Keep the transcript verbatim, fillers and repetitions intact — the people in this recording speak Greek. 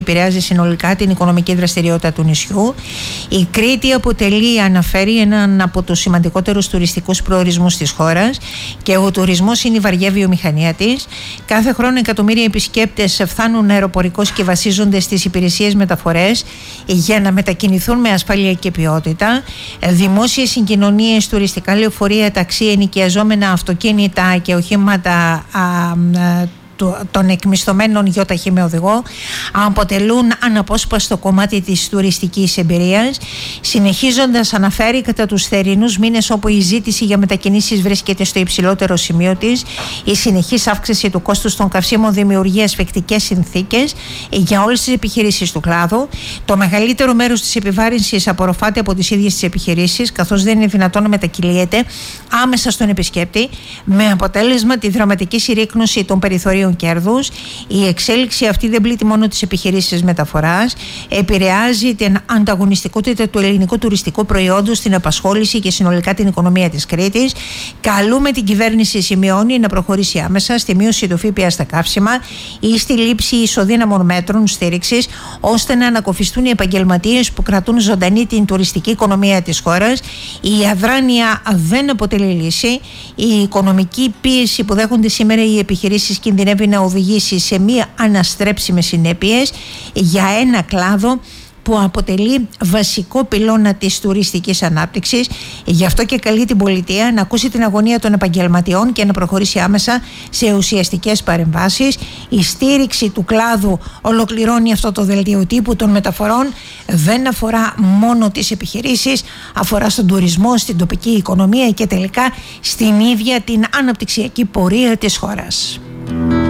επηρεάζει συνολικά την οικονομική δραστηριότητα του νησιού. Η Κρήτη αποτελεί, αναφέρει, έναν από τους σημαντικότερους τουριστικούς προορισμούς της χώρας και ο τουρισμός είναι η βαριά βιομηχανία της. Κάθε χρόνο εκατομμύρια επισκέπτες φτάνουν αεροπορικώς και βασίζονται στις υπηρεσίες μεταφορές για να μετακινηθούν με ασφάλεια και ποιότητα. Δημόσιες συγκοινωνίες, τουριστικά λεωφορεία, ταξί, ενοικιαζόμενα αυτοκίνητα και οχήματα α, α, των εκμισθωμένων γιοταχή με οδηγό αποτελούν αναπόσπαστο κομμάτι της τουριστικής εμπειρίας. Συνεχίζοντας, αναφέρει, κατά τους θερινούς μήνες όπου η ζήτηση για μετακινήσεις βρίσκεται στο υψηλότερο σημείο της, η συνεχής αύξηση του κόστους των καυσίμων δημιουργεί ασφικτικές συνθήκες για όλες τις επιχειρήσεις του κλάδου. Το μεγαλύτερο μέρος της επιβάρυνσης απορροφάται από τις ίδιες τις επιχειρήσεις, καθώς δεν είναι δυνατόν να μετακυλιέται άμεσα στον επισκέπτη, με αποτέλεσμα τη δραματική συρρίκνωση των περιθωρίων κέρδους. Η εξέλιξη αυτή δεν πλήττει μόνο τις επιχειρήσεις μεταφοράς, επηρεάζει την ανταγωνιστικότητα του ελληνικού τουριστικού προϊόντος, την απασχόληση και συνολικά την οικονομία της Κρήτης. Καλούμε την κυβέρνηση, σημειώνει, να προχωρήσει άμεσα στη μείωση του ΦΠΑ στα καύσιμα ή στη λήψη ισοδύναμων μέτρων στήριξης, ώστε να ανακοφιστούν οι επαγγελματίες που κρατούν ζωντανή την τουριστική οικονομία της χώρας. Η αδράνεια δεν αποτελεί λύση. Η οικονομική πίεση που δέχονται σήμερα οι επιχειρήσεις κινδυνεύει να οδηγήσει σε μία αναστρέψιμες συνέπειες για ένα κλάδο που αποτελεί βασικό πυλώνα της τουριστικής ανάπτυξης. Γι' αυτό και καλεί την πολιτεία να ακούσει την αγωνία των επαγγελματιών και να προχωρήσει άμεσα σε ουσιαστικές παρεμβάσεις. Η στήριξη του κλάδου, ολοκληρώνει αυτό το δελτίο τύπου, των μεταφορών δεν αφορά μόνο τις επιχειρήσεις, αφορά στον τουρισμό, στην τοπική οικονομία και τελικά στην ίδια την αναπτυξιακή πορεία της χώρας.